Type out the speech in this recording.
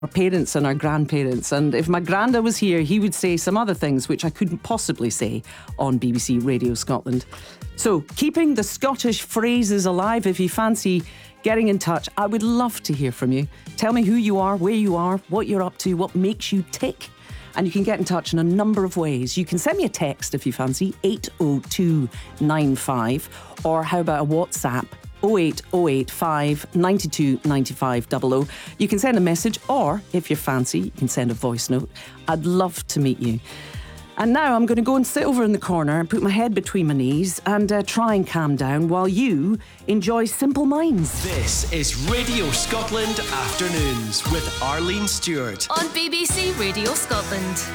our parents and our grandparents. And if my granda was here, he would say some other things which I couldn't possibly say on BBC Radio Scotland. So, keeping the Scottish phrases alive. If you fancy getting in touch, I would love to hear from you. Tell me who you are, where you are, what you're up to, what makes you tick. And you can get in touch in a number of ways. You can send me a text if you fancy, 80295, or how about a WhatsApp, 08085 92 95 00. You can send a message, or if you fancy, you can send a voice note. I'd love to meet you. And now I'm going to go and sit over in the corner and put my head between my knees and try and calm down while you enjoy Simple Minds. This is Radio Scotland Afternoons with Arlene Stewart on BBC Radio Scotland.